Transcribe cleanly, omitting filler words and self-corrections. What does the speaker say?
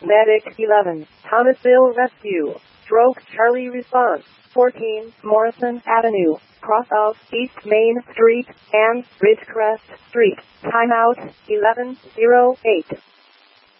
Medic 11, Thomasville Rescue. Stroke Charlie response. 14, Morrison Avenue, cross of East Main Street and Ridgecrest Street. Timeout 11:08.